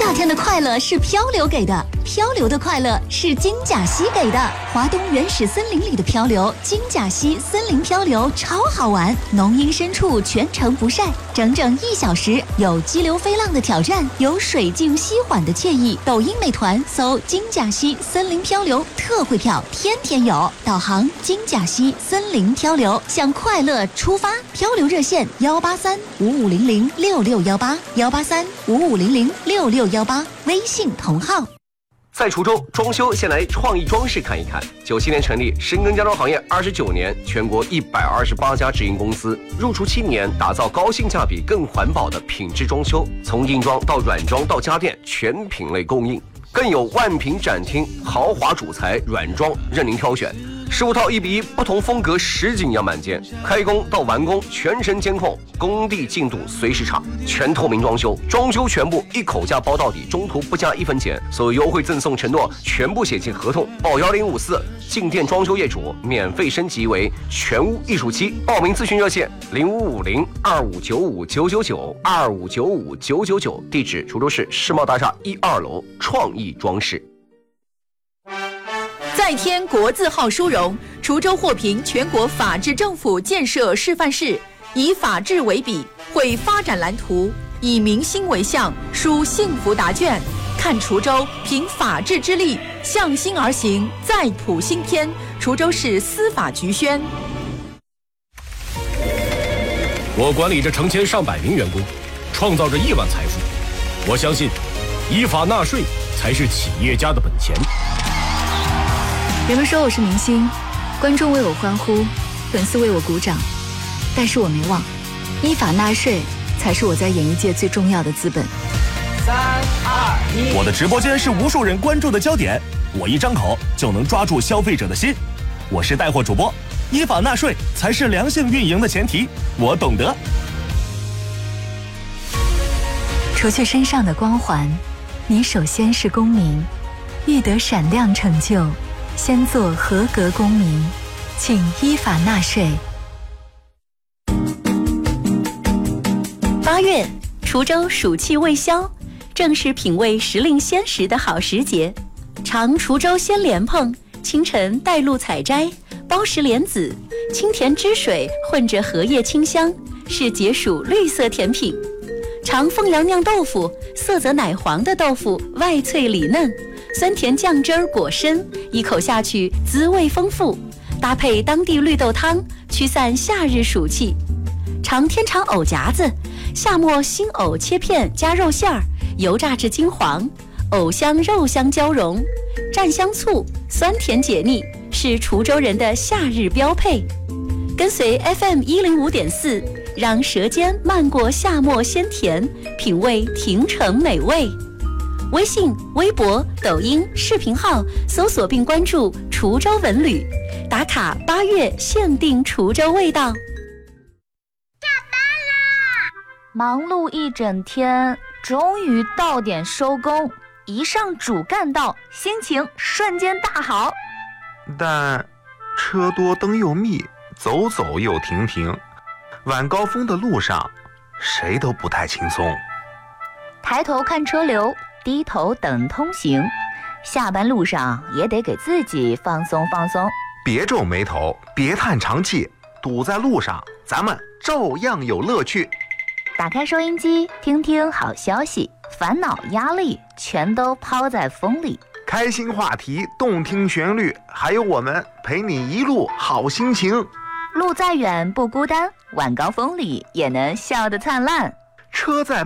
夏天的快乐是漂流给的，漂流的快乐是金甲溪给的。华东原始森林里的漂流，金甲溪森林漂流超好玩，浓荫深处全程不晒，整整1小时，有激流飞浪的挑战，有水静溪缓的惬意。抖音美团搜金甲溪森林漂流，特惠票天天有。导航金甲溪森林漂流，向快乐出发。漂流热线183-5500-6618，183-5500-6618，微信同号。 在滁州装修，先来创意装饰看一看。97年成立，深耕家装行业29年，全国128家直营公司，入驻7年，打造高性价比、更环保的品质装修，从硬装到软装到家电，全品类供应，更有万品展厅，豪华主材软装任您挑选。15套1:1，不同风格实景样板间，开工到完工全程监控，工地进度随时查，全透明装修，装修全部一口价包到底，中途不加1分钱，所有优惠赠送承诺全部写进合同，报1054，进店装修业主免费升级为全屋艺术漆。报名咨询热线0550-2595-999，2595-999，地址滁州市世贸大厦1、2楼创意装饰。 再添国字号殊荣，滁州获评全国法治政府建设示范市，以法治为笔，绘发展蓝图，以民心为向，书幸福答卷。看滁州凭法治之力，向心而行，再谱新篇。滁州市司法局宣。 我管理着成千上百名员工，创造着亿万财富。我相信，依法纳税才是企业家的本钱。 人们说我是明星，观众为我欢呼，粉丝为我鼓掌，但是我没忘，依法纳税才是我在演艺界最重要的资本。 3、2、1， 我的直播间是无数人关注的焦点，我一张口就能抓住消费者的心。我是带货主播，依法纳税才是良性运营的前提，我懂得。 除去身上的光环，你首先是公民，欲得闪亮成就，先做合格公民，请依法纳税。 8月，滁州暑气未消，正是品味时令鲜食的好时节。尝滁州鲜莲蓬，清晨带露采摘，包实莲子，清甜汁水混着荷叶清香，是解暑绿色甜品。尝凤阳酿豆腐，色泽奶黄的豆腐外脆里嫩，酸甜酱汁儿裹身，一口下去滋味丰富，搭配当地绿豆汤，驱散夏日暑气。尝天长藕夹子，夏末新藕切片加肉馅儿，油炸至金黄，藕香肉香交融，蘸香醋，酸甜解腻，是滁州人的夏日标配。跟随 FM105.4，让舌尖漫过夏末鲜甜，品味亭城美味。微信、微博、抖音视频号搜索并关注滁州文旅，打卡8月限定滁州味道。 下班啦！忙碌一整天，终于到点收工，一上主干道，心情瞬间大好。 但车多灯又密，走走又停停，晚高峰的路上，谁都不太轻松。 抬头看车流，低头等通行，下班路上也得给自己放松放松。 别皱眉头，别叹长气，堵在路上，咱们照样有乐趣。 打开收音机，听听好消息，烦恼压力全都抛在风里。 开心话题，动听旋律，还有我们陪你一路好心情。 路再远不孤单，晚高峰里也能笑得灿烂。 车在